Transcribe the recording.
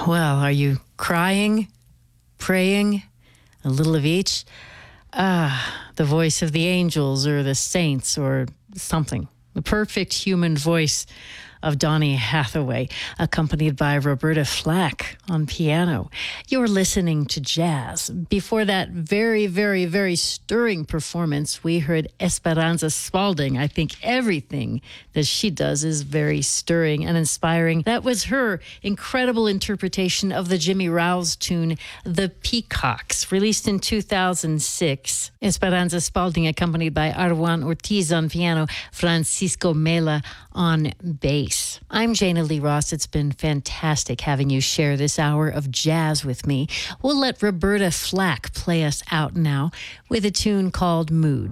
Well, are you crying, praying, a little of each? The voice of the angels or the saints or something. The perfect human voice of Donny Hathaway, accompanied by Roberta Flack on piano. You're listening to jazz. Before that very, very, very stirring performance, we heard Esperanza Spalding. I think everything that she does is very stirring and inspiring. That was her incredible interpretation of the Jimmy Rouse tune, The Peacocks, released in 2006. Esperanza Spalding, accompanied by Arwan Ortiz on piano, Francisco Mela on bass. I'm Jana Lee Ross. It's been fantastic having you share this hour of jazz with me. We'll let Roberta Flack play us out now with a tune called Mood.